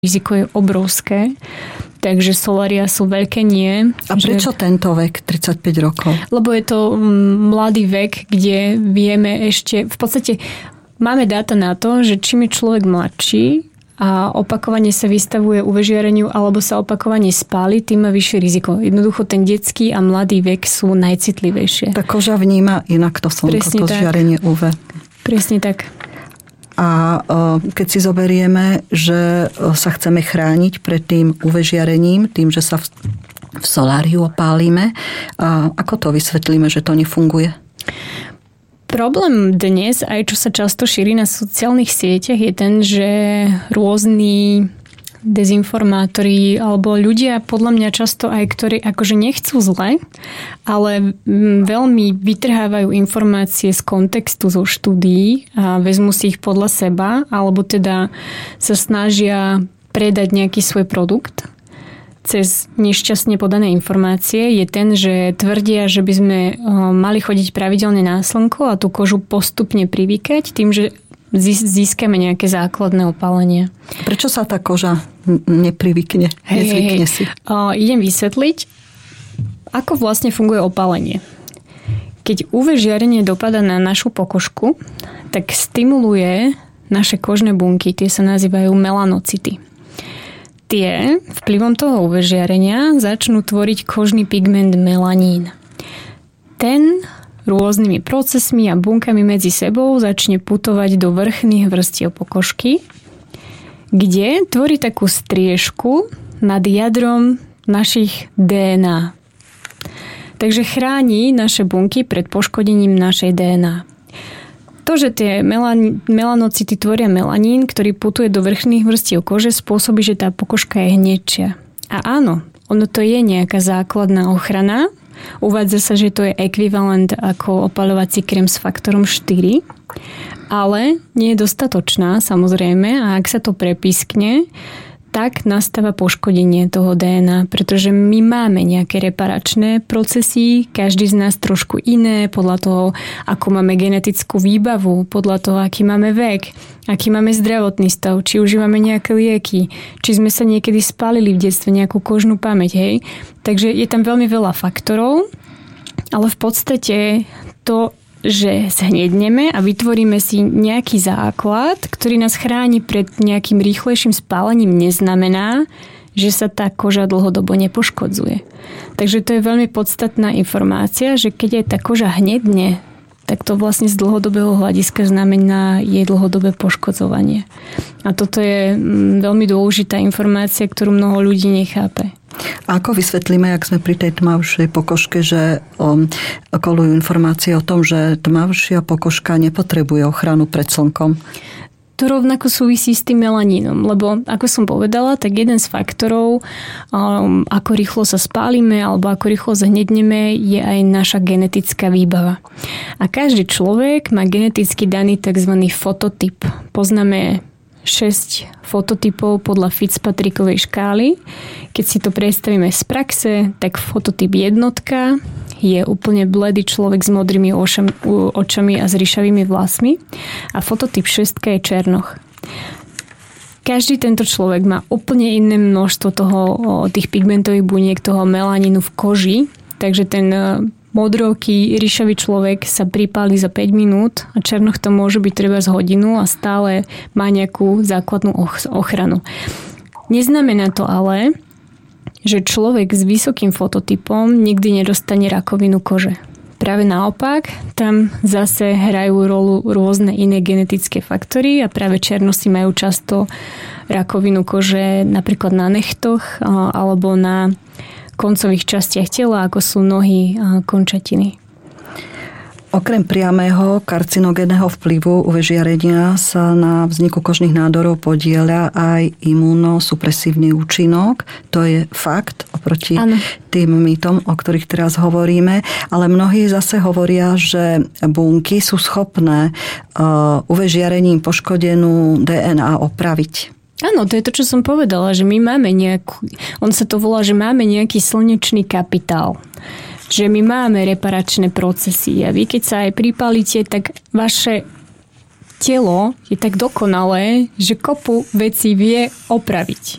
riziko je obrovské. Takže solária sú veľké nie. A prečo tento vek, 35 rokov? Lebo je to mladý vek, kde vieme ešte, v podstate máme dáta na to, že čím je človek mladší a opakovane sa vystavuje UV žiareniu alebo sa opakovane spáli, tým má vyššie riziko. Jednoducho ten detský a mladý vek sú najcitlivejšie. Tá koža vníma inak to slnko, to žiarenie UV. Presne tak. A keď si zoberieme, že sa chceme chrániť pred tým UV žiarením, tým, že sa v soláriu opálime, ako to vysvetlíme, že to nefunguje? Problém dnes, aj čo sa často šíri na sociálnych sieťach, je ten, že rôzni dezinformátori alebo ľudia, podľa mňa často aj, ktorí akože nechcú zle, ale veľmi vytrhávajú informácie z kontextu, zo štúdií a vezmú si ich podľa seba, alebo teda sa snažia predať nejaký svoj produkt cez nešťastne podané informácie, je ten, že tvrdia, že by sme mali chodiť pravidelne na slnko a tú kožu postupne privykať tým, že získame nejaké základné opálenie. Prečo sa tá koža neprivykne? Nezvykne si? Idem vysvetliť, ako vlastne funguje opálenie. Keď UV žiarenie dopada na našu pokožku, tak stimuluje naše kožné bunky, tie sa nazývajú melanocity. Tie vplyvom toho UV žiarenia začnú tvoriť kožný pigment melanín. Ten rôznymi procesmi a bunkami medzi sebou začne putovať do vrchných vrstiev pokožky, kde tvorí takú striežku nad jadrom našich DNA. Takže chráni naše bunky pred poškodením našej DNA. To, že tie melanocity tvoria melanín, ktorý putuje do vrchných vrstiev kože, spôsobí, že tá pokožka je hnedšia. A áno, ono to je nejaká základná ochrana. Uvádza sa, že to je ekvivalent ako opaľovací krém s faktorom 4, ale nie je dostatočná, samozrejme, a ak sa to prepískne, tak nastáva poškodenie toho DNA, pretože my máme nejaké reparačné procesy, každý z nás trošku iné, podľa toho, ako máme genetickú výbavu, podľa toho, aký máme vek, aký máme zdravotný stav, či užívame nejaké lieky, či sme sa niekedy spálili v detstve, nejakú kožnú pamäť, hej. Takže je tam veľmi veľa faktorov, ale v podstate to, že zhnedneme a vytvoríme si nejaký základ, ktorý nás chráni pred nejakým rýchlejším spálením, neznamená, že sa tá koža dlhodobo nepoškodzuje. Takže to je veľmi podstatná informácia, že keď aj tá koža hnedne, tak to vlastne z dlhodobého hľadiska znamená jej dlhodobé poškodzovanie. A toto je veľmi dôležitá informácia, ktorú mnoho ľudí nechápe. A ako vysvetlíme, ak sme pri tej tmavšej pokožke, že kolujú informácie o tom, že tmavšia pokožka nepotrebuje ochranu pred slnkom? To rovnako súvisí s tým melanínom, lebo ako som povedala, tak jeden z faktorov, ako rýchlo sa spálime alebo ako rýchlo zahnedneme, je aj naša genetická výbava. A každý človek má geneticky daný tzv. Fototyp. Poznáme 6 fototypov podľa Fitzpatrickovej škály. Keď si to predstavíme z praxe, tak fototyp jednotka je úplne bledý človek s modrými očami a s ryšavými vlasmi a fototyp 6 je černoch. Každý tento človek má úplne iné množstvo tých pigmentových buniek, toho melanínu v koži, takže ten modrooký ryšavý človek sa pripáli za 5 minút a černoch to môže byť treba z hodinu a stále má nejakú základnú ochranu. Neznamená to ale, že človek s vysokým fototypom nikdy nedostane rakovinu kože. Práve naopak, tam zase hrajú rolu rôzne iné genetické faktory a práve černosy majú často rakovinu kože napríklad na nechtoch alebo na koncových častiach tela, ako sú nohy a končatiny. Okrem priamého karcinogénneho vplyvu UV žiarenia sa na vzniku kožných nádorov podieľa aj imunosupresívny účinok. To je fakt oproti tým mýtom, o ktorých teraz hovoríme. Ale mnohí zase hovoria, že bunky sú schopné UV žiarením poškodenú DNA opraviť. Áno, to je to, čo som povedala, že my máme on sa to volá, že máme nejaký slnečný kapitál. Že my máme reparačné procesy a vy, keď sa aj pripálite, tak vaše telo je tak dokonalé, že kopu vecí vie opraviť.